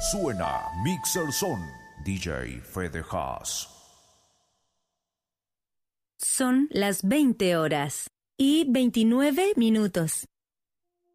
Suena Mixer Son, DJ Fede Haas. Son las 20 horas y 29 minutos.